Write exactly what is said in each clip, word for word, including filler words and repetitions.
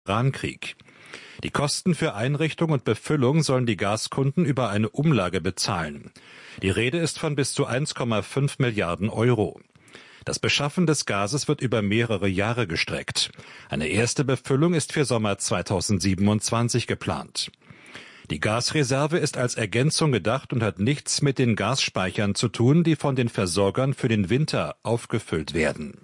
Irankrieg. Die Kosten für Einrichtung und Befüllung sollen die Gaskunden über eine Umlage bezahlen. Die Rede ist von bis zu eins Komma fünf Milliarden Euro. Das Beschaffen des Gases wird über mehrere Jahre gestreckt. Eine erste Befüllung ist für Sommer zweitausendsiebenundzwanzig geplant. Die Gasreserve ist als Ergänzung gedacht und hat nichts mit den Gasspeichern zu tun, die von den Versorgern für den Winter aufgefüllt werden.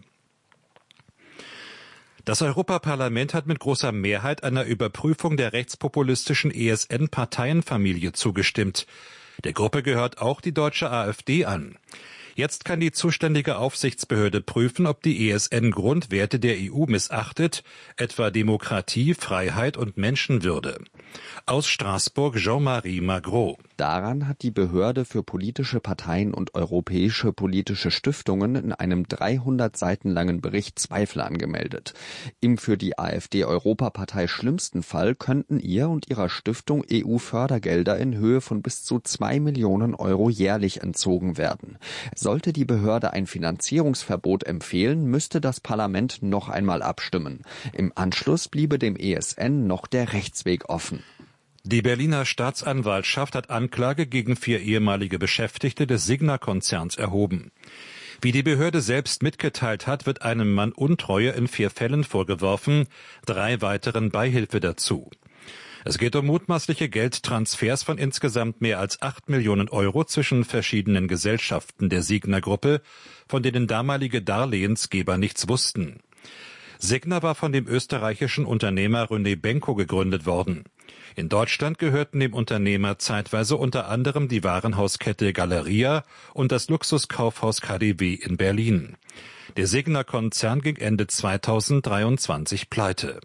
Das Europaparlament hat mit großer Mehrheit einer Überprüfung der rechtspopulistischen E S N-Parteienfamilie zugestimmt. Der Gruppe gehört auch die deutsche AfD an. Jetzt kann die zuständige Aufsichtsbehörde prüfen, ob die E S N Grundwerte der E U missachtet, etwa Demokratie, Freiheit und Menschenwürde. Aus Straßburg Jean-Marie Magro. Daran hat die Behörde für politische Parteien und europäische politische Stiftungen in einem dreihundert Seiten langen Bericht Zweifel angemeldet. Im für die AfD-Europapartei schlimmsten Fall könnten ihr und ihrer Stiftung E U-Fördergelder in Höhe von bis zu zwei Millionen Euro jährlich entzogen werden. Sollte die Behörde ein Finanzierungsverbot empfehlen, müsste das Parlament noch einmal abstimmen. Im Anschluss bliebe dem E S N noch der Rechtsweg offen. Die Berliner Staatsanwaltschaft hat Anklage gegen vier ehemalige Beschäftigte des Signa-Konzerns erhoben. Wie die Behörde selbst mitgeteilt hat, wird einem Mann Untreue in vier Fällen vorgeworfen, drei weiteren Beihilfe dazu. Es geht um mutmaßliche Geldtransfers von insgesamt mehr als acht Millionen Euro zwischen verschiedenen Gesellschaften der Signa-Gruppe, von denen damalige Darlehensgeber nichts wussten. Signa war von dem österreichischen Unternehmer René Benko gegründet worden. In Deutschland gehörten dem Unternehmer zeitweise unter anderem die Warenhauskette Galeria und das Luxuskaufhaus K D W in Berlin. Der Signa-Konzern ging Ende zweitausenddreiundzwanzig pleite.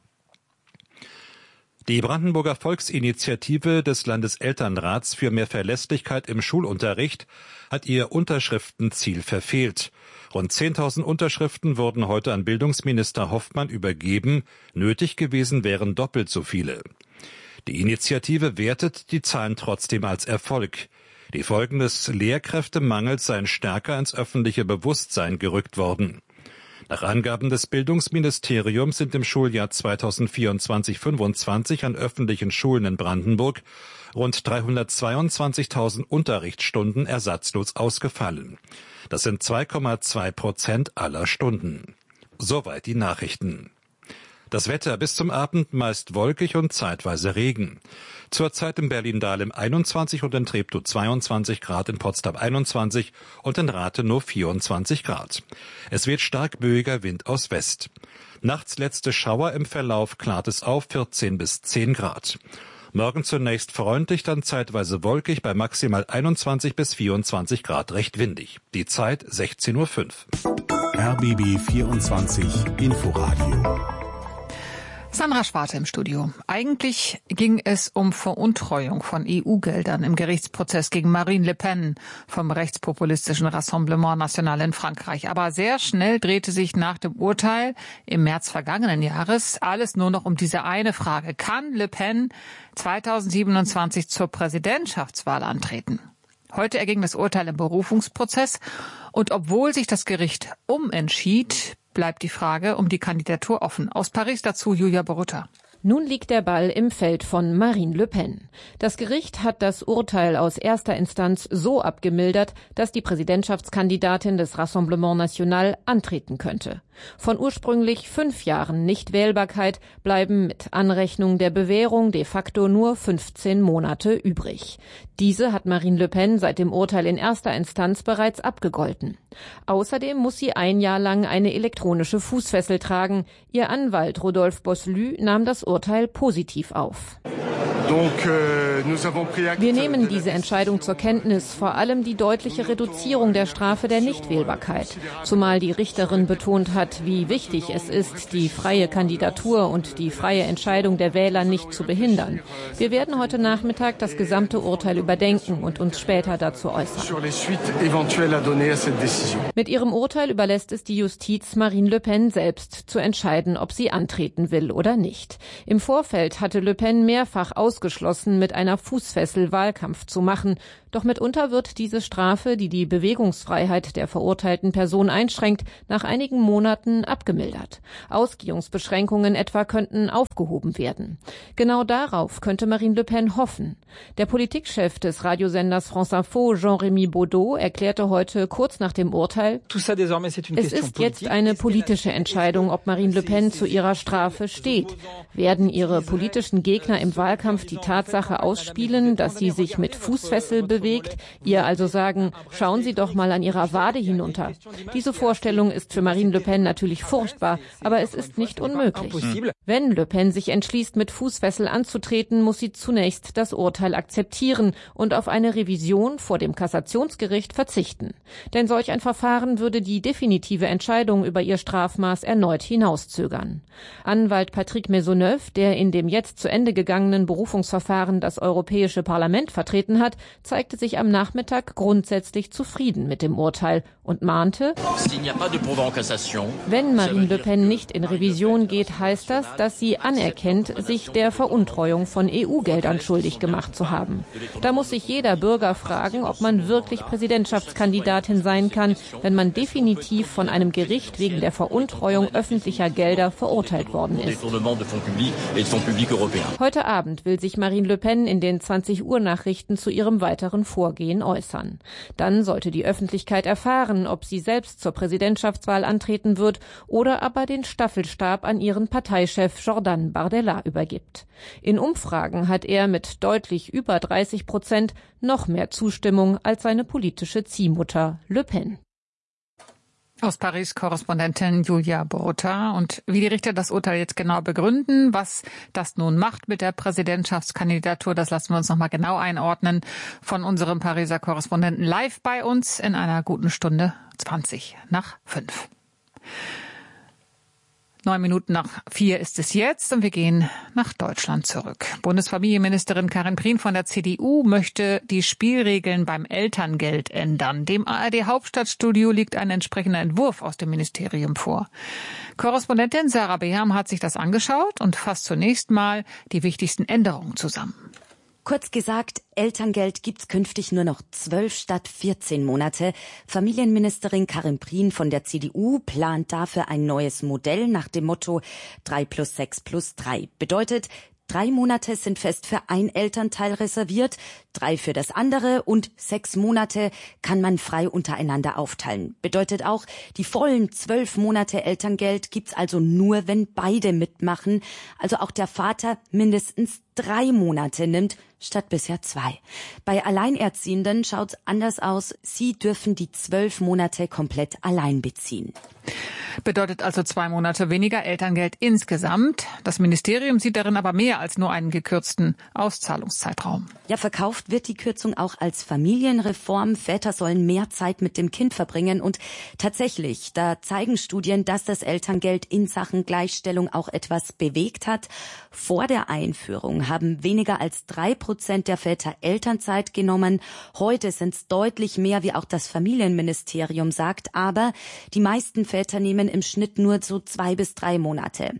Die Brandenburger Volksinitiative des Landeselternrats für mehr Verlässlichkeit im Schulunterricht hat ihr Unterschriftenziel verfehlt. Rund zehntausend Unterschriften wurden heute an Bildungsminister Hoffmann übergeben. Nötig gewesen wären doppelt so viele. Die Initiative wertet die Zahlen trotzdem als Erfolg. Die Folgen des Lehrkräftemangels seien stärker ins öffentliche Bewusstsein gerückt worden. Nach Angaben des Bildungsministeriums sind im Schuljahr zweitausendvierundzwanzig fünfundzwanzig an öffentlichen Schulen in Brandenburg rund dreihundertzweiundzwanzigtausend Unterrichtsstunden ersatzlos ausgefallen. Das sind zwei Komma zwei Prozent aller Stunden. Soweit die Nachrichten. Das Wetter bis zum Abend meist wolkig und zeitweise Regen. Zurzeit in Berlin-Dahlem einundzwanzig und in Treptow zweiundzwanzig Grad, in Potsdam einundzwanzig und in Rathenow vierundzwanzig Grad. Es wird stark böiger Wind aus West. Nachts letzte Schauer, im Verlauf klart es auf, vierzehn bis zehn Grad. Morgen zunächst freundlich, dann zeitweise wolkig, bei maximal einundzwanzig bis vierundzwanzig Grad, recht windig. Die Zeit sechzehn Uhr fünf. R B B vierundzwanzig Inforadio. Sandra Schwarte im Studio. Eigentlich ging es um Veruntreuung von E U-Geldern im Gerichtsprozess gegen Marine Le Pen vom rechtspopulistischen Rassemblement National in Frankreich. Aber sehr schnell drehte sich nach dem Urteil im März vergangenen Jahres alles nur noch um diese eine Frage. Kann Le Pen zweitausendsiebenundzwanzig zur Präsidentschaftswahl antreten? Heute erging das Urteil im Berufungsprozess. Und obwohl sich das Gericht umentschied, bleibt die Frage um die Kandidatur offen. Aus Paris dazu Julia Borutta. Nun liegt der Ball im Feld von Marine Le Pen. Das Gericht hat das Urteil aus erster Instanz so abgemildert, dass die Präsidentschaftskandidatin des Rassemblement National antreten könnte. Von ursprünglich fünf Jahren Nichtwählbarkeit bleiben mit Anrechnung der Bewährung de facto nur fünfzehn Monate übrig. Diese hat Marine Le Pen seit dem Urteil in erster Instanz bereits abgegolten. Außerdem muss sie ein Jahr lang eine elektronische Fußfessel tragen. Ihr Anwalt Rodolphe Bosselü nahm das Urteil positiv auf. Wir nehmen diese Entscheidung zur Kenntnis, vor allem die deutliche Reduzierung der Strafe der Nichtwählbarkeit. Zumal die Richterin betont hat, wie wichtig es ist, die freie Kandidatur und die freie Entscheidung der Wähler nicht zu behindern. Wir werden heute Nachmittag das gesamte Urteil überdenken und uns später dazu äußern. Mit ihrem Urteil überlässt es die Justiz Marine Le Pen selbst zu entscheiden, ob sie antreten will oder nicht. Im Vorfeld hatte Le Pen mehrfach ausgeschlossen, mit einer einer Fußfessel Wahlkampf zu machen. Doch mitunter wird diese Strafe, die die Bewegungsfreiheit der verurteilten Person einschränkt, nach einigen Monaten abgemildert. Ausgehungsbeschränkungen etwa könnten aufgehoben werden. Genau darauf könnte Marine Le Pen hoffen. Der Politikchef des Radiosenders France Info, Jean-Rémy Baudot, erklärte heute kurz nach dem Urteil: Es ist jetzt eine politische Entscheidung, ob Marine Le Pen zu ihrer Strafe steht. Werden ihre politischen Gegner im Wahlkampf die Tatsache ausspielen, dass sie sich mit Fußfessel bewegt, ihr also sagen, schauen Sie doch mal an ihrer Wade hinunter. Diese Vorstellung ist für Marine Le Pen natürlich furchtbar, aber es ist nicht unmöglich. Wenn Le Pen sich entschließt, mit Fußfessel anzutreten, muss sie zunächst das Urteil akzeptieren und auf eine Revision vor dem Kassationsgericht verzichten. Denn solch ein Verfahren würde die definitive Entscheidung über ihr Strafmaß erneut hinauszögern. Anwalt Patrick Maisonneuve, der in dem jetzt zu Ende gegangenen Berufungsverfahren das Europäische Parlament vertreten hat, zeigte sich am Nachmittag grundsätzlich zufrieden mit dem Urteil und mahnte: Wenn Marine Le Pen nicht in Revision geht, heißt das, dass sie anerkennt, sich der Veruntreuung von E U-Geldern schuldig gemacht zu haben. Da muss sich jeder Bürger fragen, ob man wirklich Präsidentschaftskandidatin sein kann, wenn man definitiv von einem Gericht wegen der Veruntreuung öffentlicher Gelder verurteilt worden ist. Heute Abend will sich Marine Le Pen in den zwanzig Uhr Nachrichten zu ihrem weiteren Vorgehen äußern. Dann sollte die Öffentlichkeit erfahren, ob sie selbst zur Präsidentschaftswahl antreten wird oder aber den Staffelstab an ihren Parteichef Jordan Bardella übergibt. In Umfragen hat er mit deutlich über dreißig Prozent noch mehr Zustimmung als seine politische Ziehmutter Le Pen. Aus Paris Korrespondentin Julia Borota. Und wie die Richter das Urteil jetzt genau begründen, was das nun macht mit der Präsidentschaftskandidatur, das lassen wir uns nochmal genau einordnen von unserem Pariser Korrespondenten live bei uns in einer guten Stunde zwanzig nach fünf. Neun Minuten nach vier ist es jetzt und wir gehen nach Deutschland zurück. Bundesfamilienministerin Karin Prien von der C D U möchte die Spielregeln beim Elterngeld ändern. Dem A R D-Hauptstadtstudio liegt ein entsprechender Entwurf aus dem Ministerium vor. Korrespondentin Sarah Beham hat sich das angeschaut und fasst zunächst mal die wichtigsten Änderungen zusammen. Kurz gesagt, Elterngeld gibt's künftig nur noch zwölf statt vierzehn Monate. Familienministerin Karin Prien von der C D U plant dafür ein neues Modell nach dem Motto drei plus sechs plus drei. Bedeutet, drei Monate sind fest für ein Elternteil reserviert, drei für das andere und sechs Monate kann man frei untereinander aufteilen. Bedeutet auch, die vollen zwölf Monate Elterngeld gibt's also nur, wenn beide mitmachen. Also auch der Vater mindestens drei Monate nimmt, statt bisher zwei. Bei Alleinerziehenden schaut's anders aus. Sie dürfen die zwölf Monate komplett allein beziehen. Bedeutet also zwei Monate weniger Elterngeld insgesamt. Das Ministerium sieht darin aber mehr als nur einen gekürzten Auszahlungszeitraum. Ja, verkauft wird die Kürzung auch als Familienreform. Väter sollen mehr Zeit mit dem Kind verbringen. Und tatsächlich, da zeigen Studien, dass das Elterngeld in Sachen Gleichstellung auch etwas bewegt hat. Vor der Einführung haben weniger als drei Prozent der Väter Elternzeit genommen. Heute sind es deutlich mehr, wie auch das Familienministerium sagt. Aber die meisten Väter nehmen im Schnitt nur so zwei bis drei Monate.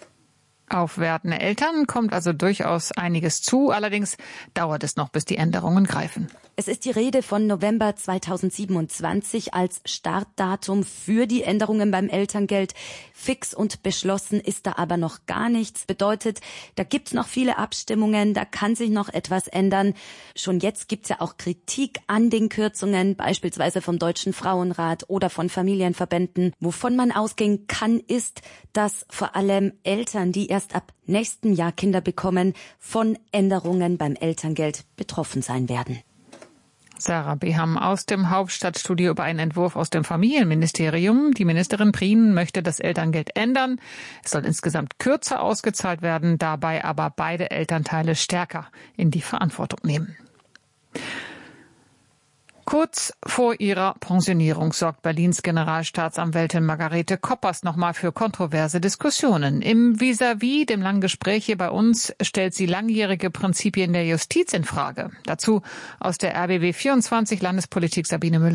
Auf werdende Eltern kommt also durchaus einiges zu. Allerdings dauert es noch, bis die Änderungen greifen. Es ist die Rede von November zweitausendsiebenundzwanzig als Startdatum für die Änderungen beim Elterngeld. Fix und beschlossen ist da aber noch gar nichts. Bedeutet, da gibt's noch viele Abstimmungen, da kann sich noch etwas ändern. Schon jetzt gibt's ja auch Kritik an den Kürzungen, beispielsweise vom Deutschen Frauenrat oder von Familienverbänden. Wovon man ausgehen kann, ist, dass vor allem Eltern, die erst ab nächsten Jahr Kinder bekommen, von Änderungen beim Elterngeld betroffen sein werden. Sarah Beham aus dem Hauptstadtstudio über einen Entwurf aus dem Familienministerium. Die Ministerin Prien möchte das Elterngeld ändern. Es soll insgesamt kürzer ausgezahlt werden, dabei aber beide Elternteile stärker in die Verantwortung nehmen. Kurz vor ihrer Pensionierung sorgt Berlins Generalstaatsanwältin Margarete Koppers nochmal für kontroverse Diskussionen. Im Vis-à-vis, dem langen Gespräch hier bei uns, stellt sie langjährige Prinzipien der Justiz in Frage. Dazu aus der R B B vierundzwanzig Landespolitik Sabine Müller.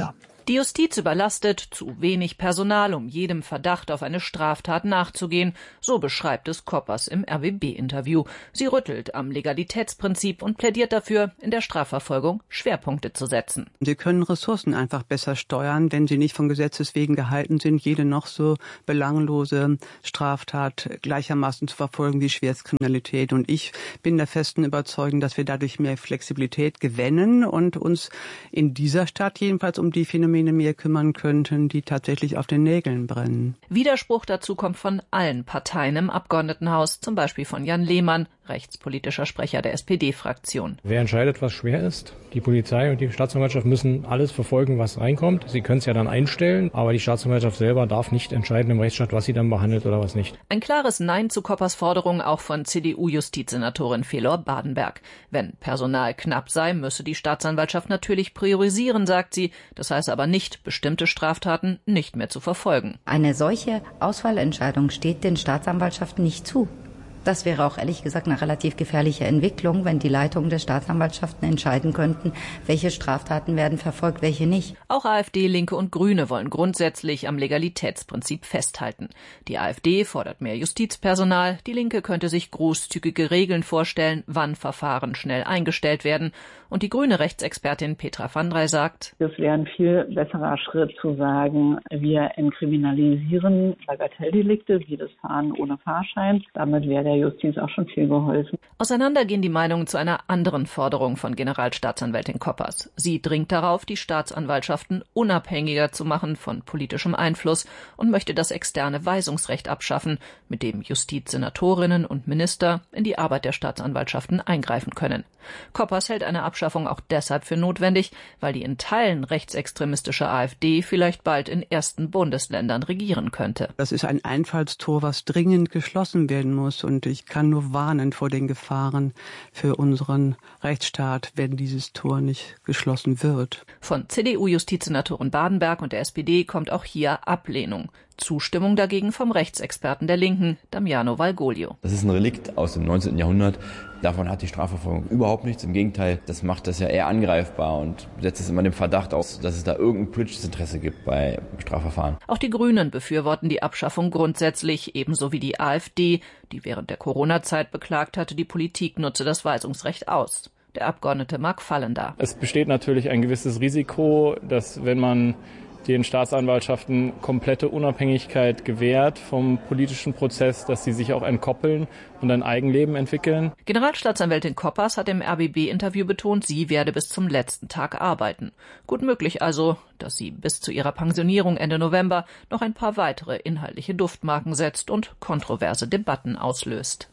Die Justiz überlastet, zu wenig Personal, um jedem Verdacht auf eine Straftat nachzugehen, so beschreibt es Koppers im R B B-Interview. Sie rüttelt am Legalitätsprinzip und plädiert dafür, in der Strafverfolgung Schwerpunkte zu setzen. Sie können Ressourcen einfach besser steuern, wenn sie nicht von Gesetzes wegen gehalten sind, jede noch so belanglose Straftat gleichermaßen zu verfolgen wie Schwerstkriminalität. Und ich bin der festen Überzeugung, dass wir dadurch mehr Flexibilität gewinnen und uns in dieser Stadt jedenfalls um die Phänomene mehr kümmern könnten, die tatsächlich auf den Nägeln brennen. Widerspruch dazu kommt von allen Parteien im Abgeordnetenhaus, zum Beispiel von Jan Lehmann, rechtspolitischer Sprecher der S P D-Fraktion. Wer entscheidet, was schwer ist? Die Polizei und die Staatsanwaltschaft müssen alles verfolgen, was reinkommt. Sie können es ja dann einstellen, aber die Staatsanwaltschaft selber darf nicht entscheiden im Rechtsstaat, was sie dann behandelt oder was nicht. Ein klares Nein zu Koppers Forderung auch von C D U-Justizsenatorin Felor Badenberg. Wenn Personal knapp sei, müsse die Staatsanwaltschaft natürlich priorisieren, sagt sie. Das heißt aber nicht, bestimmte Straftaten nicht mehr zu verfolgen. Eine solche Auswahlentscheidung steht den Staatsanwaltschaften nicht zu. Das wäre auch ehrlich gesagt eine relativ gefährliche Entwicklung, wenn die Leitungen der Staatsanwaltschaften entscheiden könnten, welche Straftaten werden verfolgt, welche nicht. Auch AfD, Linke und Grüne wollen grundsätzlich am Legalitätsprinzip festhalten. Die AfD fordert mehr Justizpersonal, die Linke könnte sich großzügige Regeln vorstellen, wann Verfahren schnell eingestellt werden. Und die grüne Rechtsexpertin Petra van Drey sagt, es wäre ein viel besserer Schritt zu sagen, wir entkriminalisieren Bagatelldelikte wie das Fahren ohne Fahrschein. Damit wäre der Justiz auch schon viel geholfen. Auseinander gehen die Meinungen zu einer anderen Forderung von Generalstaatsanwältin Koppers. Sie dringt darauf, die Staatsanwaltschaften unabhängiger zu machen von politischem Einfluss und möchte das externe Weisungsrecht abschaffen, mit dem Justizsenatorinnen und Minister in die Arbeit der Staatsanwaltschaften eingreifen können. Koppers hält eine Abschaffung auch deshalb für notwendig, weil die in Teilen rechtsextremistische AfD vielleicht bald in ersten Bundesländern regieren könnte. Das ist ein Einfallstor, was dringend geschlossen werden muss. Und ich kann nur warnen vor den Gefahren für unseren Rechtsstaat, wenn dieses Tor nicht geschlossen wird. Von C D U-Justizsenatorin Badenberg und der S P D kommt auch hier Ablehnung. Zustimmung dagegen vom Rechtsexperten der Linken, Damiano Valgoglio. Das ist ein Relikt aus dem neunzehnten Jahrhundert. Davon hat die Strafverfolgung überhaupt nichts. Im Gegenteil, das macht das ja eher angreifbar und setzt es immer dem Verdacht aus, dass es da irgendein politisches Interesse gibt bei Strafverfahren. Auch die Grünen befürworten die Abschaffung grundsätzlich, ebenso wie die AfD, die während der Corona-Zeit beklagt hatte, die Politik nutze das Weisungsrecht aus. Der Abgeordnete Marc Fallender. Es besteht natürlich ein gewisses Risiko, dass wenn man den Staatsanwaltschaften komplette Unabhängigkeit gewährt vom politischen Prozess, dass sie sich auch entkoppeln und ein Eigenleben entwickeln. Generalstaatsanwältin Koppers hat im R B B-Interview betont, sie werde bis zum letzten Tag arbeiten. Gut möglich also, dass sie bis zu ihrer Pensionierung Ende November noch ein paar weitere inhaltliche Duftmarken setzt und kontroverse Debatten auslöst.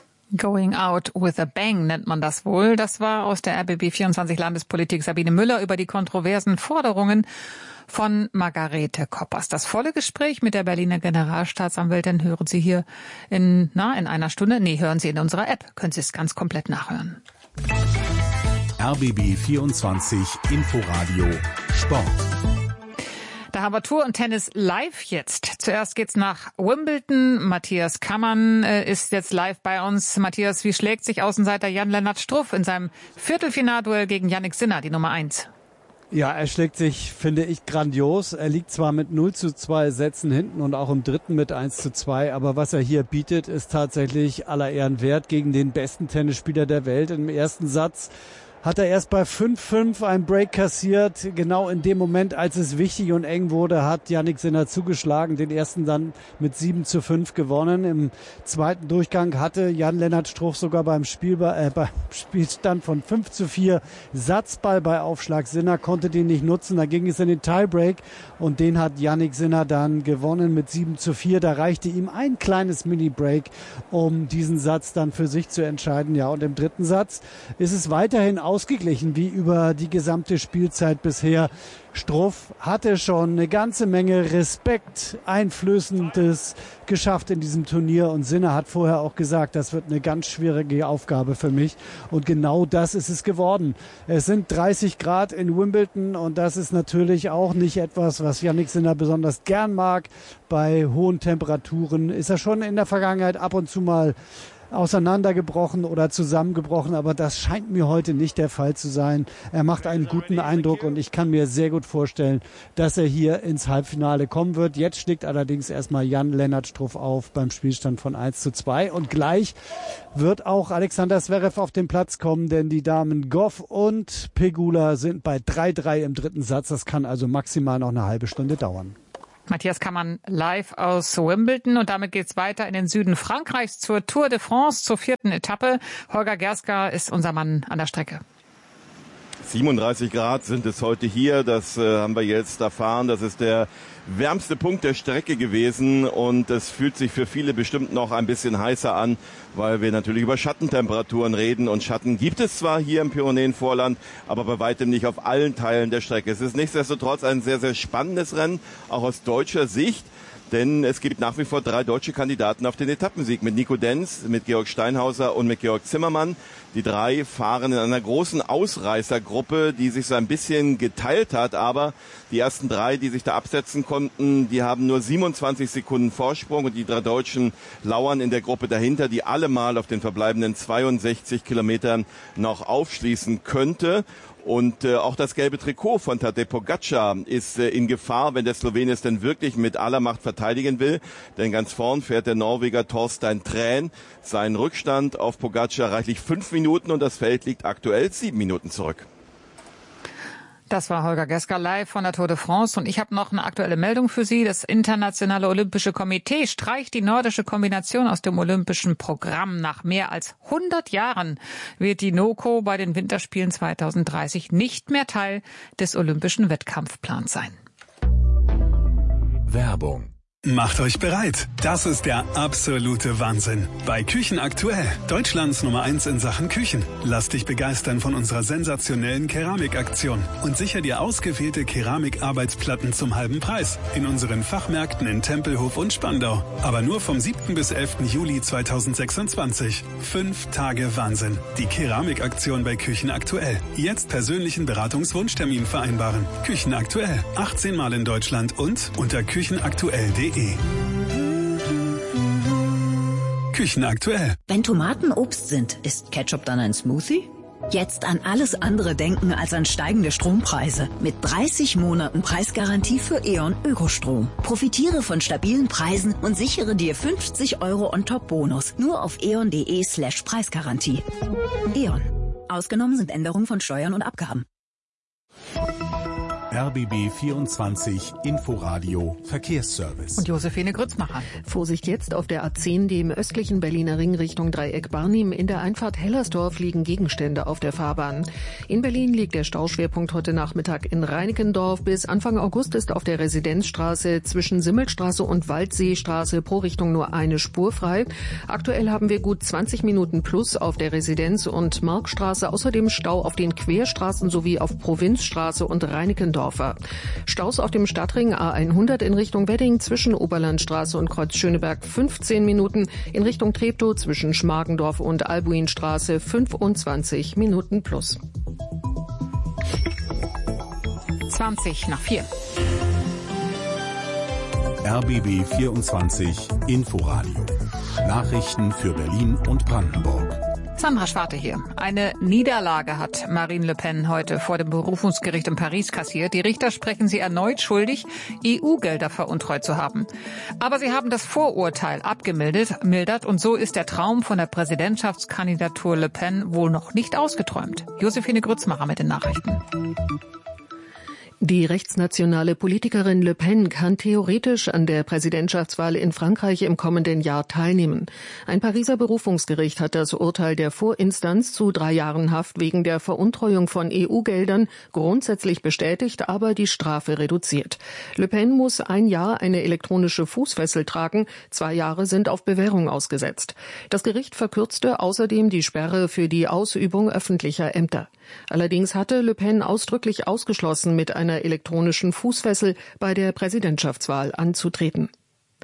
Going out with a bang nennt man das wohl. Das war aus der R B B vierundzwanzig Landespolitik Sabine Müller über die kontroversen Forderungen von Margarete Koppers. Das volle Gespräch mit der Berliner Generalstaatsanwältin hören Sie hier in, na, in einer Stunde. Nee, hören Sie in unserer App. Können Sie es ganz komplett nachhören. R B B vierundzwanzig Inforadio Sport. Da haben wir Tour und Tennis live jetzt. Zuerst geht's nach Wimbledon. Matthias Kammann äh, ist jetzt live bei uns. Matthias, wie schlägt sich Außenseiter Jan-Lennart Struff in seinem Viertelfinalduell gegen Jannik Sinner, die Nummer eins? Ja, er schlägt sich, finde ich, grandios. Er liegt zwar mit null zu zwei Sätzen hinten und auch im dritten mit eins zu zwei, aber was er hier bietet, ist tatsächlich aller Ehren wert gegen den besten Tennisspieler der Welt. Im ersten Satz hat er erst bei fünf fünf einen Break kassiert. Genau in dem Moment, als es wichtig und eng wurde, hat Jannik Sinner zugeschlagen, den ersten dann mit sieben zu fünf gewonnen. Im zweiten Durchgang hatte Jan-Lennart Struff sogar beim, Spielba- äh, beim Spielstand von fünf zu vier Satzball bei Aufschlag. Sinner konnte den nicht nutzen, da ging es in den Tiebreak und den hat Jannik Sinner dann gewonnen mit sieben zu vier. Da reichte ihm ein kleines Mini-Break, um diesen Satz dann für sich zu entscheiden. Ja, und im dritten Satz ist es weiterhin ausgeglichen wie über die gesamte Spielzeit bisher. Struff hatte schon eine ganze Menge Respekt, Einflößendes geschafft in diesem Turnier und Sinner hat vorher auch gesagt, das wird eine ganz schwierige Aufgabe für mich und genau das ist es geworden. Es sind dreißig Grad in Wimbledon und das ist natürlich auch nicht etwas, was Jannik Sinner besonders gern mag. Bei hohen Temperaturen ist er schon in der Vergangenheit ab und zu mal auseinandergebrochen oder zusammengebrochen, aber das scheint mir heute nicht der Fall zu sein. Er macht einen guten Eindruck und ich kann mir sehr gut vorstellen, dass er hier ins Halbfinale kommen wird. Jetzt schlägt allerdings erstmal Jan-Lennart Struff auf beim Spielstand von eins zu zwei und gleich wird auch Alexander Zverev auf den Platz kommen, denn die Damen Goff und Pegula sind bei drei drei im dritten Satz. Das kann also maximal noch eine halbe Stunde dauern. Matthias Kammann live aus Wimbledon und damit geht's weiter in den Süden Frankreichs zur Tour de France, zur vierten Etappe. Holger Gerska ist unser Mann an der Strecke. siebenunddreißig Grad sind es heute hier, das äh, haben wir jetzt erfahren. Das ist der wärmste Punkt der Strecke gewesen und es fühlt sich für viele bestimmt noch ein bisschen heißer an, weil wir natürlich über Schattentemperaturen reden und Schatten gibt es zwar hier im Pyrenäenvorland, aber bei weitem nicht auf allen Teilen der Strecke. Es ist nichtsdestotrotz ein sehr, sehr spannendes Rennen, auch aus deutscher Sicht. Denn es gibt nach wie vor drei deutsche Kandidaten auf den Etappensieg mit Nico Denz, mit Georg Steinhauser und mit Georg Zimmermann. Die drei fahren in einer großen Ausreißergruppe, die sich so ein bisschen geteilt hat. Aber die ersten drei, die sich da absetzen konnten, die haben nur siebenundzwanzig Sekunden Vorsprung. Und die drei Deutschen lauern in der Gruppe dahinter, die allemal auf den verbleibenden zweiundsechzig Kilometern noch aufschließen könnte. Und äh, auch das gelbe Trikot von Tadej Pogačar ist äh, in Gefahr, wenn der Slowene es denn wirklich mit aller Macht verteidigen will. Denn ganz vorn fährt der Norweger Torstein Træn. Sein Rückstand auf Pogačar reichlich fünf Minuten und das Feld liegt aktuell sieben Minuten zurück. Das war Holger Gerska live von der Tour de France und ich habe noch eine aktuelle Meldung für Sie. Das Internationale Olympische Komitee streicht die nordische Kombination aus dem olympischen Programm. Nach mehr als hundert Jahren wird die NOKO bei den Winterspielen zweitausenddreißig nicht mehr Teil des olympischen Wettkampfplans sein. Werbung. Macht euch bereit. Das ist der absolute Wahnsinn. Bei Küchen aktuell. Deutschlands Nummer eins in Sachen Küchen. Lass dich begeistern von unserer sensationellen Keramikaktion und sicher dir ausgewählte Keramikarbeitsplatten zum halben Preis. In unseren Fachmärkten in Tempelhof und Spandau. Aber nur vom siebten bis elften Juli zweitausendsechsundzwanzig. Fünf Tage Wahnsinn. Die Keramikaktion bei Küchen aktuell. Jetzt persönlichen Beratungswunschtermin vereinbaren. Küchen aktuell. achtzehn Mal in Deutschland und unter küchenaktuell punkt de. Küchen aktuell. Wenn Tomaten Obst sind, ist Ketchup dann ein Smoothie? Jetzt an alles andere denken als an steigende Strompreise. Mit dreißig Monaten Preisgarantie für E.ON Ökostrom. Profitiere von stabilen Preisen und sichere dir fünfzig Euro On-Top-Bonus. Nur auf eon.de slash Preisgarantie. E.ON. Ausgenommen sind Änderungen von Steuern und Abgaben. R B B vierundzwanzig Inforadio Verkehrsservice. Und Josephine Grützmacher. Vorsicht jetzt auf der A zehn, dem östlichen Berliner Ring Richtung Dreieck Barnim. In der Einfahrt Hellersdorf liegen Gegenstände auf der Fahrbahn. In Berlin liegt der Stauschwerpunkt heute Nachmittag in Reinickendorf. Bis Anfang August ist auf der Residenzstraße zwischen Simmelstraße und Waldseestraße pro Richtung nur eine Spur frei. Aktuell haben wir gut zwanzig Minuten plus auf der Residenz- und Markstraße. Außerdem Stau auf den Querstraßen sowie auf Provinzstraße und Reinickendorf. Staus auf dem Stadtring A hundert in Richtung Wedding zwischen Oberlandstraße und Kreuz Schöneberg fünfzehn Minuten, in Richtung Treptow zwischen Schmargendorf und Albuinstraße fünfundzwanzig Minuten plus. zwanzig nach vier. R B B vierundzwanzig Inforadio. Nachrichten für Berlin und Brandenburg. Sandra Schwarte hier. Eine Niederlage hat Marine Le Pen heute vor dem Berufungsgericht in Paris kassiert. Die Richter sprechen sie erneut schuldig, E U-Gelder veruntreut zu haben. Aber sie haben das Vorurteil abgemildert und so ist der Traum von der Präsidentschaftskandidatur Le Pen wohl noch nicht ausgeträumt. Josephine Grützmacher mit den Nachrichten. Die rechtsnationale Politikerin Le Pen kann theoretisch an der Präsidentschaftswahl in Frankreich im kommenden Jahr teilnehmen. Ein Pariser Berufungsgericht hat das Urteil der Vorinstanz zu drei Jahren Haft wegen der Veruntreuung von E U-Geldern grundsätzlich bestätigt, aber die Strafe reduziert. Le Pen muss ein Jahr eine elektronische Fußfessel tragen, zwei Jahre sind auf Bewährung ausgesetzt. Das Gericht verkürzte außerdem die Sperre für die Ausübung öffentlicher Ämter. Allerdings hatte Le Pen ausdrücklich ausgeschlossen, mit einer elektronischen Fußfessel bei der Präsidentschaftswahl anzutreten.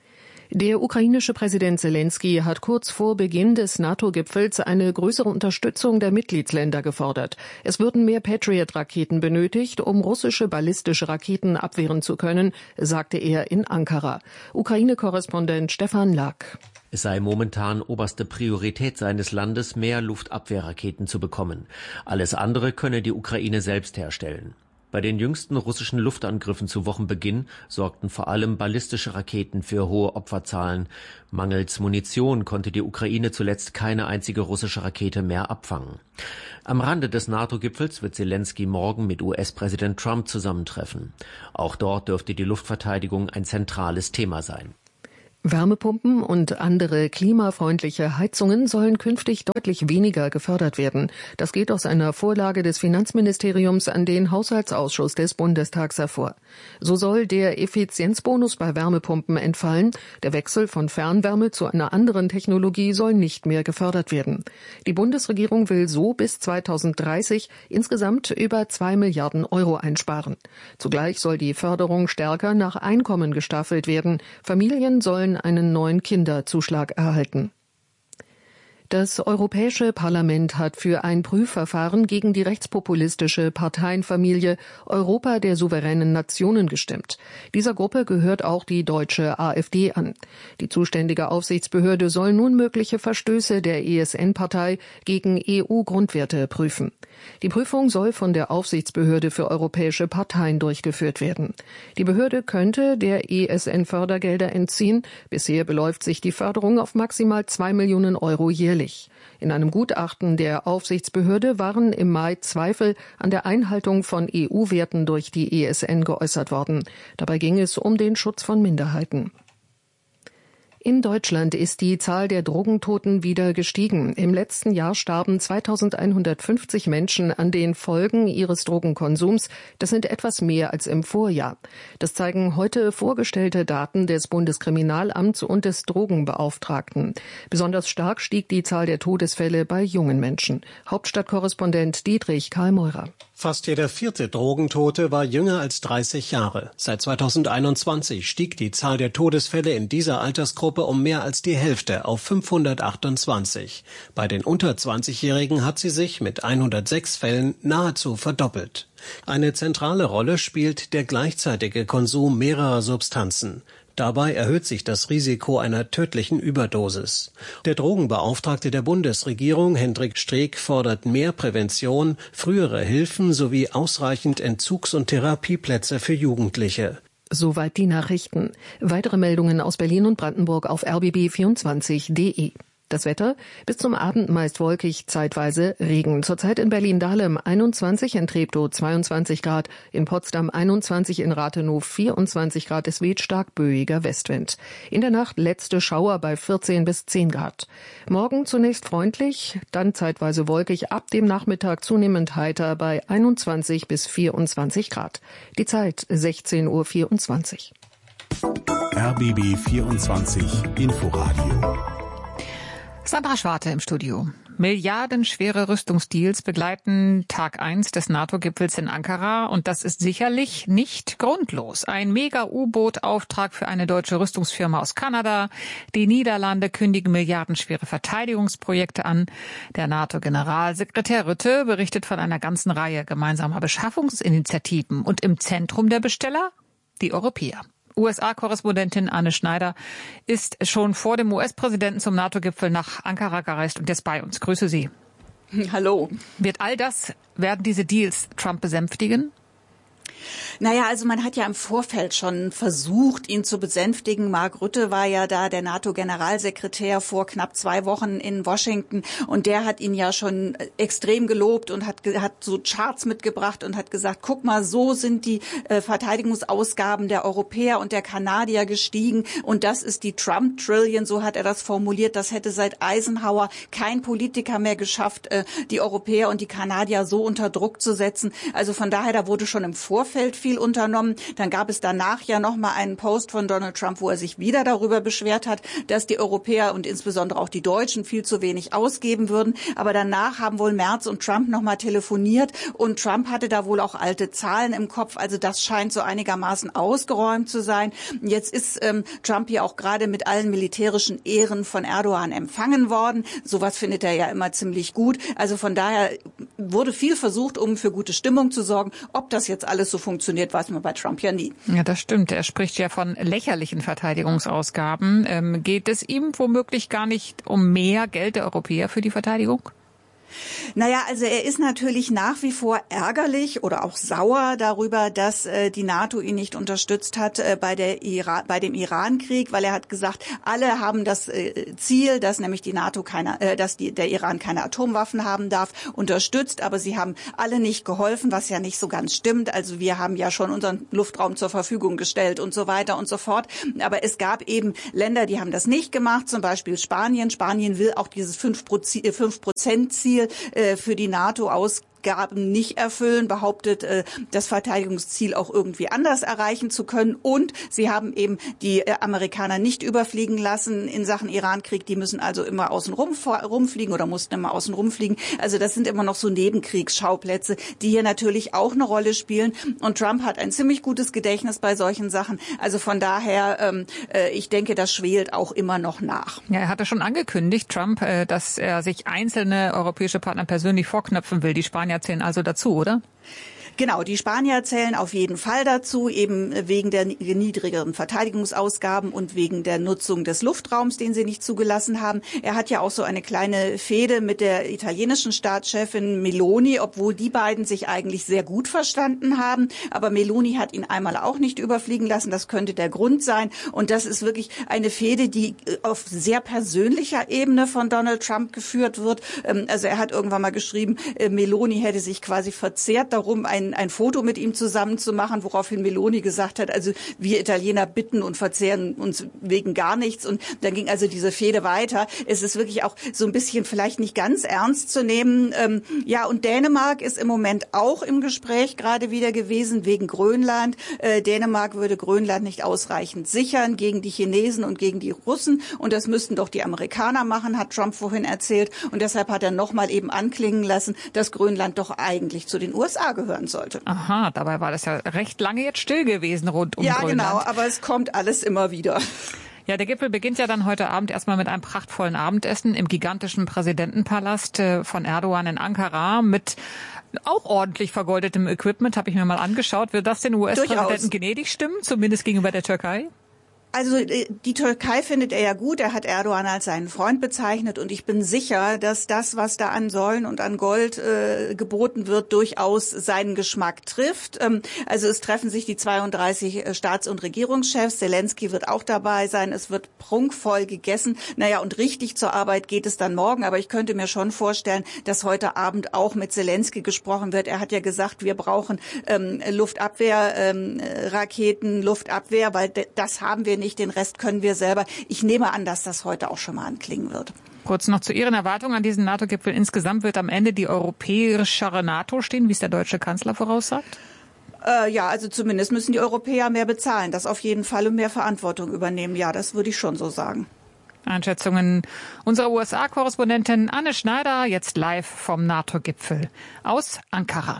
Der ukrainische Präsident Selenskyj hat kurz vor Beginn des NATO-Gipfels eine größere Unterstützung der Mitgliedsländer gefordert. Es würden mehr Patriot-Raketen benötigt, um russische ballistische Raketen abwehren zu können, sagte er in Ankara. Ukraine-Korrespondent Stefan Lack. Es sei momentan oberste Priorität seines Landes, mehr Luftabwehrraketen zu bekommen. Alles andere könne die Ukraine selbst herstellen. Bei den jüngsten russischen Luftangriffen zu Wochenbeginn sorgten vor allem ballistische Raketen für hohe Opferzahlen. Mangels Munition konnte die Ukraine zuletzt keine einzige russische Rakete mehr abfangen. Am Rande des NATO-Gipfels wird Selenskyj morgen mit U S-Präsident Trump zusammentreffen. Auch dort dürfte die Luftverteidigung ein zentrales Thema sein. Wärmepumpen und andere klimafreundliche Heizungen sollen künftig deutlich weniger gefördert werden. Das geht aus einer Vorlage des Finanzministeriums an den Haushaltsausschuss des Bundestags hervor. So soll der Effizienzbonus bei Wärmepumpen entfallen. Der Wechsel von Fernwärme zu einer anderen Technologie soll nicht mehr gefördert werden. Die Bundesregierung will so bis zweitausenddreißig insgesamt über zwei Milliarden Euro einsparen. Zugleich soll die Förderung stärker nach Einkommen gestaffelt werden. Familien sollen einen neuen Kinderzuschlag erhalten. Das Europäische Parlament hat für ein Prüfverfahren gegen die rechtspopulistische Parteienfamilie Europa der souveränen Nationen gestimmt. Dieser Gruppe gehört auch die deutsche AfD an. Die zuständige Aufsichtsbehörde soll nun mögliche Verstöße der E S N-Partei gegen E U-Grundwerte prüfen. Die Prüfung soll von der Aufsichtsbehörde für europäische Parteien durchgeführt werden. Die Behörde könnte der E S N-Fördergelder entziehen. Bisher beläuft sich die Förderung auf maximal zwei Millionen Euro jährlich. In einem Gutachten der Aufsichtsbehörde waren im Mai Zweifel an der Einhaltung von E U-Werten durch die E S N geäußert worden. Dabei ging es um den Schutz von Minderheiten. In Deutschland ist die Zahl der Drogentoten wieder gestiegen. Im letzten Jahr starben zweitausendeinhundertfünfzig Menschen an den Folgen ihres Drogenkonsums. Das sind etwas mehr als im Vorjahr. Das zeigen heute vorgestellte Daten des Bundeskriminalamts und des Drogenbeauftragten. Besonders stark stieg die Zahl der Todesfälle bei jungen Menschen. Hauptstadtkorrespondent Dietrich Karl Meurer. Fast jeder vierte Drogentote war jünger als dreißig Jahre. Seit zweitausendeinundzwanzig stieg die Zahl der Todesfälle in dieser Altersgruppe um mehr als die Hälfte auf fünfhundertachtundzwanzig. Bei den unter zwanzigjährigen hat sie sich mit hundertsechs Fällen nahezu verdoppelt. Eine zentrale Rolle spielt der gleichzeitige Konsum mehrerer Substanzen. Dabei erhöht sich das Risiko einer tödlichen Überdosis. Der Drogenbeauftragte der Bundesregierung, Hendrik Streeck, fordert mehr Prävention, frühere Hilfen sowie ausreichend Entzugs- und Therapieplätze für Jugendliche. Soweit die Nachrichten. Weitere Meldungen aus Berlin und Brandenburg auf r b b vierundzwanzig punkt d e. Das Wetter: bis zum Abend meist wolkig, zeitweise Regen. Zurzeit in Berlin-Dahlem einundzwanzig, in Treptow zweiundzwanzig Grad, in Potsdam einundzwanzig, in Rathenow vierundzwanzig Grad. Es weht stark böiger Westwind. In der Nacht letzte Schauer bei vierzehn bis zehn Grad. Morgen zunächst freundlich, dann zeitweise wolkig, ab dem Nachmittag zunehmend heiter bei einundzwanzig bis vierundzwanzig Grad. Die Zeit sechzehn Uhr vierundzwanzig. R B B vierundzwanzig Inforadio. Sandra Schwarte im Studio. Milliardenschwere Rüstungsdeals begleiten Tag eins des NATO-Gipfels in Ankara und das ist sicherlich nicht grundlos. Ein Mega-U-Boot-Auftrag für eine deutsche Rüstungsfirma aus Kanada. Die Niederlande kündigen milliardenschwere Verteidigungsprojekte an. Der NATO-Generalsekretär Rutte berichtet von einer ganzen Reihe gemeinsamer Beschaffungsinitiativen und im Zentrum der Besteller die Europäer. U S A-Korrespondentin Anne Schneider ist schon vor dem U S-Präsidenten zum NATO-Gipfel nach Ankara gereist und jetzt bei uns. Grüße Sie. Hallo. Wird all das, werden diese Deals Trump besänftigen? Naja, also man hat ja im Vorfeld schon versucht, ihn zu besänftigen. Mark Rutte war ja da der NATO-Generalsekretär vor knapp zwei Wochen in Washington und der hat ihn ja schon extrem gelobt und hat, hat so Charts mitgebracht und hat gesagt, guck mal, so sind die äh, Verteidigungsausgaben der Europäer und der Kanadier gestiegen und das ist die Trump-Trillion, so hat er das formuliert. Das hätte seit Eisenhower kein Politiker mehr geschafft, äh, die Europäer und die Kanadier so unter Druck zu setzen. Also von daher, da wurde schon im Vorfeld Vorfeld viel unternommen. Dann gab es danach ja noch mal einen Post von Donald Trump, wo er sich wieder darüber beschwert hat, dass die Europäer und insbesondere auch die Deutschen viel zu wenig ausgeben würden. Aber danach haben wohl Merz und Trump noch mal telefoniert und Trump hatte da wohl auch alte Zahlen im Kopf. Also das scheint so einigermaßen ausgeräumt zu sein. Jetzt ist ähm, Trump hier auch gerade mit allen militärischen Ehren von Erdogan empfangen worden. Sowas findet er ja immer ziemlich gut. Also von daher wurde viel versucht, um für gute Stimmung zu sorgen. Ob das jetzt alles so funktioniert, weiß man bei Trump ja nie. Ja, das stimmt. Er spricht ja von lächerlichen Verteidigungsausgaben. Ähm, geht es ihm womöglich gar nicht um mehr Geld der Europäer für die Verteidigung? Naja, also er ist natürlich nach wie vor ärgerlich oder auch sauer darüber, dass äh, die NATO ihn nicht unterstützt hat äh, bei der Ira- bei dem Iran-Krieg, weil er hat gesagt, alle haben das äh, Ziel, dass nämlich die NATO keine, äh, dass die, der Iran keine Atomwaffen haben darf, unterstützt, aber sie haben alle nicht geholfen, was ja nicht so ganz stimmt. Also wir haben ja schon unseren Luftraum zur Verfügung gestellt und so weiter und so fort. Aber es gab eben Länder, die haben das nicht gemacht, zum Beispiel Spanien. Spanien will auch dieses fünf Prozent Ziel für die NATO ausgaben nicht erfüllen, behauptet, das Verteidigungsziel auch irgendwie anders erreichen zu können. Und sie haben eben die Amerikaner nicht überfliegen lassen in Sachen Iran-Krieg. Die müssen also immer außen rum rumfliegen oder mussten immer außen rumfliegen. Also das sind immer noch so Nebenkriegsschauplätze, die hier natürlich auch eine Rolle spielen. Und Trump hat ein ziemlich gutes Gedächtnis bei solchen Sachen. Also von daher, ähm, ich denke, das schwelt auch immer noch nach. Ja, er hatte schon angekündigt, Trump, dass er sich einzelne europäische Partner persönlich vorknöpfen will. Die Spanier zählen also dazu, oder? Genau, die Spanier zählen auf jeden Fall dazu, eben wegen der niedrigeren Verteidigungsausgaben und wegen der Nutzung des Luftraums, den sie nicht zugelassen haben. Er hat ja auch so eine kleine Fehde mit der italienischen Staatschefin Meloni, obwohl die beiden sich eigentlich sehr gut verstanden haben. Aber Meloni hat ihn einmal auch nicht überfliegen lassen. Das könnte der Grund sein. Und das ist wirklich eine Fehde, die auf sehr persönlicher Ebene von Donald Trump geführt wird. Also er hat irgendwann mal geschrieben, Meloni hätte sich quasi verzehrt darum, ein Ein, ein Foto mit ihm zusammen zu machen, woraufhin Meloni gesagt hat, also wir Italiener bitten und verzehren uns wegen gar nichts. Und dann ging also diese Fehde weiter. Es ist wirklich auch so ein bisschen vielleicht nicht ganz ernst zu nehmen. Ähm, ja, und Dänemark ist im Moment auch im Gespräch gerade wieder gewesen wegen Grönland. Äh, Dänemark würde Grönland nicht ausreichend sichern gegen die Chinesen und gegen die Russen. Und das müssten doch die Amerikaner machen, hat Trump vorhin erzählt. Und deshalb hat er nochmal eben anklingen lassen, dass Grönland doch eigentlich zu den U S A gehören sollte. Aha, dabei war das ja recht lange jetzt still gewesen rund um ja, Grönland. Ja, genau, aber es kommt alles immer wieder. Ja, der Gipfel beginnt ja dann heute Abend erstmal mit einem prachtvollen Abendessen im gigantischen Präsidentenpalast von Erdogan in Ankara mit auch ordentlich vergoldetem Equipment, habe ich mir mal angeschaut. Wird das den U S-Präsidenten gnädig stimmen, zumindest gegenüber der Türkei? Also die Türkei findet er ja gut. Er hat Erdogan als seinen Freund bezeichnet und ich bin sicher, dass das, was da an Säulen und an Gold äh, geboten wird, durchaus seinen Geschmack trifft. Ähm, also es treffen sich die zweiunddreißig Staats- und Regierungschefs. Zelensky wird auch dabei sein. Es wird prunkvoll gegessen. Naja, und richtig zur Arbeit geht es dann morgen. Aber ich könnte mir schon vorstellen, dass heute Abend auch mit Zelensky gesprochen wird. Er hat ja gesagt, wir brauchen ähm, Luftabwehrraketen, ähm, Luftabwehr, weil das haben wir nicht. Nicht, den Rest können wir selber. Ich nehme an, dass das heute auch schon mal anklingen wird. Kurz noch zu Ihren Erwartungen an diesen NATO-Gipfel. Insgesamt wird am Ende die europäischere NATO stehen, wie es der deutsche Kanzler voraussagt? Äh, ja, also zumindest müssen die Europäer mehr bezahlen. Das auf jeden Fall und mehr Verantwortung übernehmen. Ja, das würde ich schon so sagen. Einschätzungen unserer U S A-Korrespondentin Anne Schneider, jetzt live vom NATO-Gipfel aus Ankara.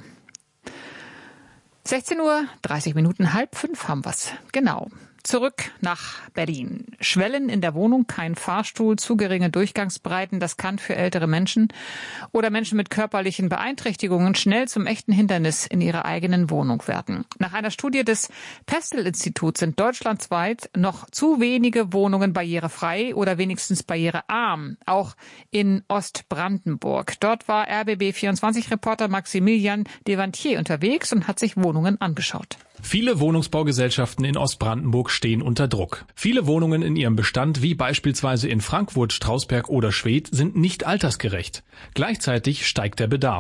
sechzehn Uhr, dreißig Minuten, halb fünf haben wir's. Genau. Zurück nach Berlin. Schwellen in der Wohnung, kein Fahrstuhl, zu geringe Durchgangsbreiten, das kann für ältere Menschen oder Menschen mit körperlichen Beeinträchtigungen schnell zum echten Hindernis in ihrer eigenen Wohnung werden. Nach einer Studie des Pestel-Instituts sind deutschlandweit noch zu wenige Wohnungen barrierefrei oder wenigstens barrierearm, auch in Ostbrandenburg. Dort war R B B vierundzwanzig-Reporter Maximilian Devantier unterwegs und hat sich Wohnungen angeschaut. Viele Wohnungsbaugesellschaften in Ostbrandenburg stehen unter Druck. Viele Wohnungen in ihrem Bestand, wie beispielsweise in Frankfurt, Strausberg oder Schwedt, sind nicht altersgerecht. Gleichzeitig steigt der Bedarf.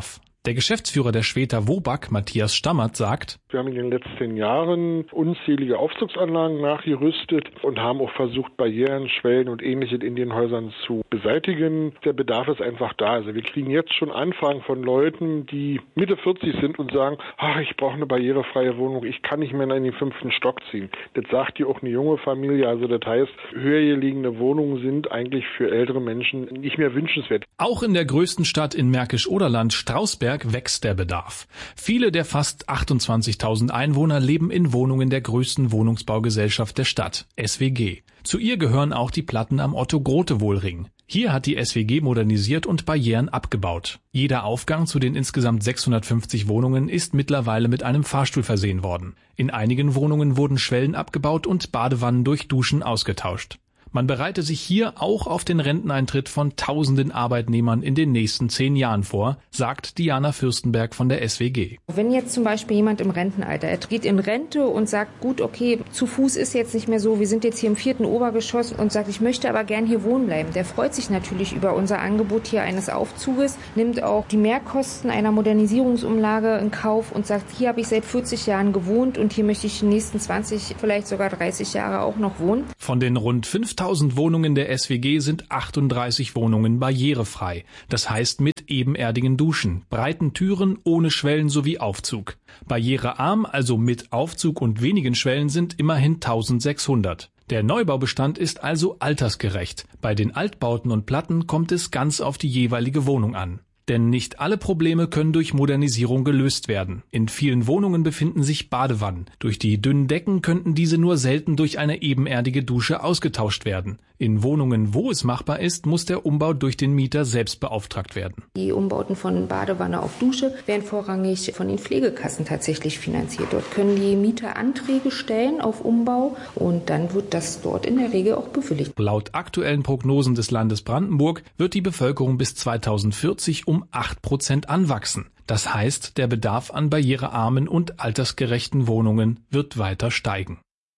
Der Geschäftsführer der Schweta Wobag, Matthias Stammert, sagt: Wir haben in den letzten Jahren unzählige Aufzugsanlagen nachgerüstet und haben auch versucht, Barrieren, Schwellen und Ähnliches in den Häusern zu beseitigen. Der Bedarf ist einfach da. Also wir kriegen jetzt schon Anfragen von Leuten, die Mitte vierzig sind und sagen, ach, ich brauche eine barrierefreie Wohnung, ich kann nicht mehr in den fünften Stock ziehen. Das sagt ja auch eine junge Familie. Also das heißt, höher gelegene Wohnungen sind eigentlich für ältere Menschen nicht mehr wünschenswert. Auch in der größten Stadt in Märkisch-Oderland, Strausberg, wächst der Bedarf. Viele der fast achtundzwanzigtausend Einwohner leben in Wohnungen der größten Wohnungsbaugesellschaft der Stadt, S W G. Zu ihr gehören auch die Platten am Otto-Grotewohl-Ring. Hier hat die S W G modernisiert und Barrieren abgebaut. Jeder Aufgang zu den insgesamt sechshundertfünfzig Wohnungen ist mittlerweile mit einem Fahrstuhl versehen worden. In einigen Wohnungen wurden Schwellen abgebaut und Badewannen durch Duschen ausgetauscht. Man bereite sich hier auch auf den Renteneintritt von tausenden Arbeitnehmern in den nächsten zehn Jahren vor, sagt Diana Fürstenberg von der S W G. Wenn jetzt zum Beispiel jemand im Rentenalter, er geht in Rente und sagt, gut, okay, zu Fuß ist jetzt nicht mehr so, wir sind jetzt hier im vierten Obergeschoss und sagt, ich möchte aber gern hier wohnen bleiben. Der freut sich natürlich über unser Angebot hier eines Aufzuges, nimmt auch die Mehrkosten einer Modernisierungsumlage in Kauf und sagt, hier habe ich seit vierzig Jahren gewohnt und hier möchte ich die nächsten zwanzig, vielleicht sogar dreißig Jahre auch noch wohnen. Von den rund fünftausend Wohnungen der S W G sind achtunddreißig Wohnungen barrierefrei. Das heißt mit ebenerdigen Duschen, breiten Türen ohne Schwellen sowie Aufzug. Barrierearm, also mit Aufzug und wenigen Schwellen, sind immerhin eintausendsechshundert. Der Neubaubestand ist also altersgerecht. Bei den Altbauten und Platten kommt es ganz auf die jeweilige Wohnung an. Denn nicht alle Probleme können durch Modernisierung gelöst werden. In vielen Wohnungen befinden sich Badewannen. Durch die dünnen Decken könnten diese nur selten durch eine ebenerdige Dusche ausgetauscht werden. In Wohnungen, wo es machbar ist, muss der Umbau durch den Mieter selbst beauftragt werden. Die Umbauten von Badewanne auf Dusche werden vorrangig von den Pflegekassen tatsächlich finanziert. Dort können die Mieter Anträge stellen auf Umbau und dann wird das dort in der Regel auch bewilligt. Laut aktuellen Prognosen des Landes Brandenburg wird die Bevölkerung bis zweitausendvierzig um acht Prozent anwachsen. Das heißt, der Bedarf an barrierearmen und altersgerechten Wohnungen wird weiter steigen.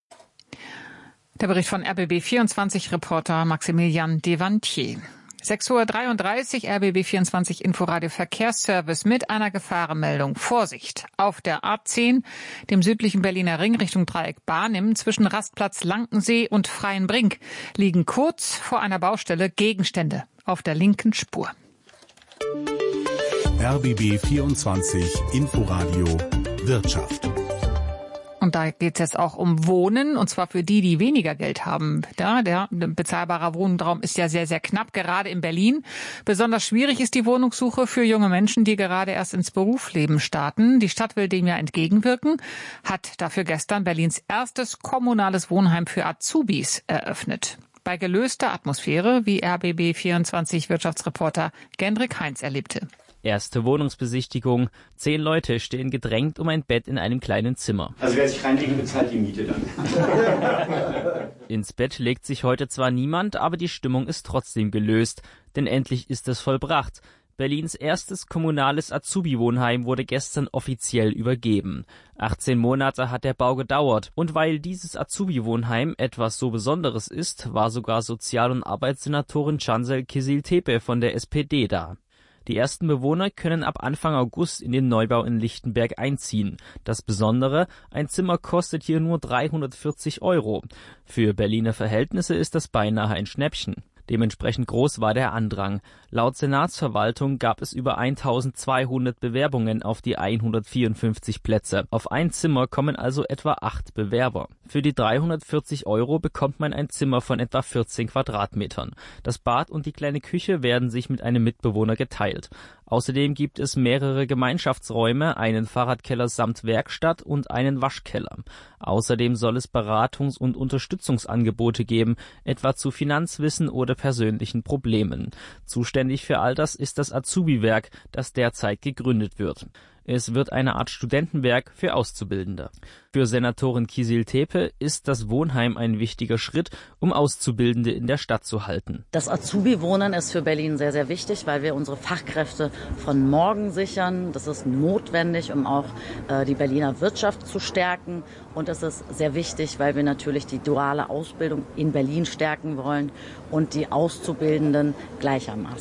Der Bericht von R B B vierundzwanzig Reporter Maximilian Devantier. sechs Uhr dreiunddreißig, R B B vierundzwanzig Inforadio Verkehrsservice mit einer Gefahrenmeldung. Vorsicht! Auf der A zehn, dem südlichen Berliner Ring Richtung Dreieck Barnim, zwischen Rastplatz Lankensee und Freienbrink, liegen kurz vor einer Baustelle Gegenstände auf der linken Spur. R B B vierundzwanzig Inforadio Wirtschaft. Und da geht es jetzt auch um Wohnen, und zwar für die, die weniger Geld haben. Ja, der bezahlbare Wohnraum ist ja sehr, sehr knapp, gerade in Berlin. Besonders schwierig ist die Wohnungssuche für junge Menschen, die gerade erst ins Berufsleben starten. Die Stadt will dem ja entgegenwirken, hat dafür gestern Berlins erstes kommunales Wohnheim für Azubis eröffnet. Bei gelöster Atmosphäre, wie R B B vierundzwanzig Wirtschaftsreporter Gendrik Heinz erlebte. Erste Wohnungsbesichtigung. Zehn Leute stehen gedrängt um ein Bett in einem kleinen Zimmer. Also wer sich reinlegt, bezahlt die Miete dann. Ins Bett legt sich heute zwar niemand, aber die Stimmung ist trotzdem gelöst. Denn endlich ist es vollbracht. Berlins erstes kommunales Azubi-Wohnheim wurde gestern offiziell übergeben. achtzehn Monate hat der Bau gedauert. Und weil dieses Azubi-Wohnheim etwas so Besonderes ist, war sogar Sozial- und Arbeitssenatorin Cansel Kizil-Tepe von der S P D da. Die ersten Bewohner können ab Anfang August in den Neubau in Lichtenberg einziehen. Das Besondere, ein Zimmer kostet hier nur dreihundertvierzig Euro. Für Berliner Verhältnisse ist das beinahe ein Schnäppchen. Dementsprechend groß war der Andrang. Laut Senatsverwaltung gab es über eintausendzweihundert Bewerbungen auf die hundertvierundfünfzig Plätze. Auf ein Zimmer kommen also etwa acht Bewerber. Für die dreihundertvierzig Euro bekommt man ein Zimmer von etwa vierzehn Quadratmetern. Das Bad und die kleine Küche werden sich mit einem Mitbewohner geteilt. Außerdem gibt es mehrere Gemeinschaftsräume, einen Fahrradkeller samt Werkstatt und einen Waschkeller. Außerdem soll es Beratungs- und Unterstützungsangebote geben, etwa zu Finanzwissen oder persönlichen Problemen. Zuständig für all das ist das Azubi-Werk, das derzeit gegründet wird. Es wird eine Art Studentenwerk für Auszubildende. Für Senatorin Kizil-Tepe ist das Wohnheim ein wichtiger Schritt, um Auszubildende in der Stadt zu halten. Das Azubi-Wohnen ist für Berlin sehr, sehr wichtig, weil wir unsere Fachkräfte von morgen sichern. Das ist notwendig, um auch äh, die Berliner Wirtschaft zu stärken. Und es ist sehr wichtig, weil wir natürlich die duale Ausbildung in Berlin stärken wollen und die Auszubildenden gleichermaßen.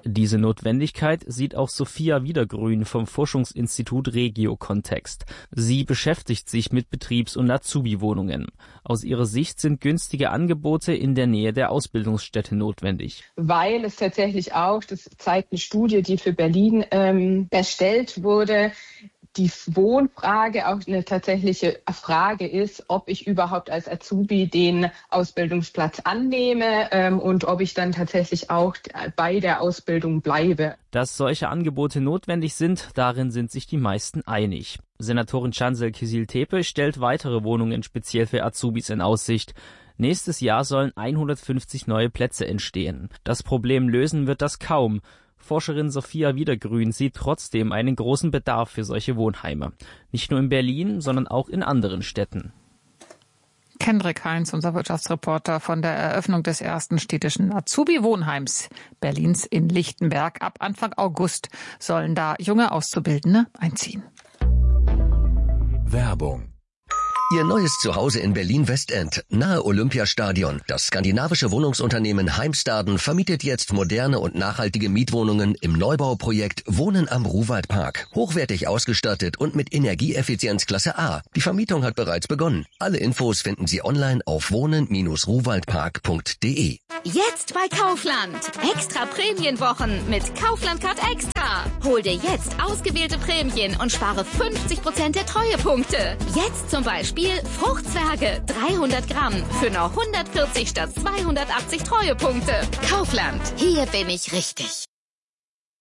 Diese Notwendigkeit sieht auch Sophia Wiedergrün vom Forschungsinstitut Regio-Kontext. Sie beschäftigt sich mit Betriebs- und Azubi-Wohnungen. Aus ihrer Sicht sind günstige Angebote in der Nähe der Ausbildungsstätte notwendig. Weil es tatsächlich auch, das zeigt eine Studie, die für Berlin ähm, erstellt wurde, die Wohnfrage auch eine tatsächliche Frage ist, ob ich überhaupt als Azubi den Ausbildungsplatz annehme ähm, und ob ich dann tatsächlich auch bei der Ausbildung bleibe. Dass solche Angebote notwendig sind, darin sind sich die meisten einig. Senatorin Chancel Kizil-Tepe stellt weitere Wohnungen speziell für Azubis in Aussicht. Nächstes Jahr sollen hundertfünfzig neue Plätze entstehen. Das Problem lösen wird das kaum. Forscherin Sophia Wiedergrün sieht trotzdem einen großen Bedarf für solche Wohnheime. Nicht nur in Berlin, sondern auch in anderen Städten. Kendrick Heinz, unser Wirtschaftsreporter von der Eröffnung des ersten städtischen Azubi-Wohnheims Berlins in Lichtenberg. Ab Anfang August sollen da junge Auszubildende einziehen. Werbung. Ihr neues Zuhause in Berlin-Westend, nahe Olympiastadion. Das skandinavische Wohnungsunternehmen Heimstaden vermietet jetzt moderne und nachhaltige Mietwohnungen im Neubauprojekt Wohnen am Ruhwaldpark. Hochwertig ausgestattet und mit Energieeffizienz Klasse A. Die Vermietung hat bereits begonnen. Alle Infos finden Sie online auf wohnen Bindestrich ruhwaldpark punkt de. Jetzt bei Kaufland. Extra Prämienwochen mit Kaufland Card Extra. Hol dir jetzt ausgewählte Prämien und spare fünfzig Prozent der Treuepunkte. Jetzt zum Beispiel Fruchtzwerge dreihundert Gramm für nur hundertvierzig statt zweihundertachtzig Treuepunkte. Kaufland. Hier bin ich richtig.